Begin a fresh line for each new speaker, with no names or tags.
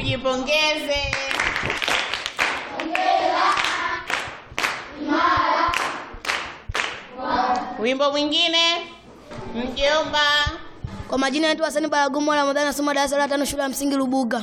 Tujipongeze. Wimbo mwingine mjomba.
Kwa majina yetu Hasani Baragumu Ramadhani, nasoma darasa la 5 shule ya msingi Lubuga.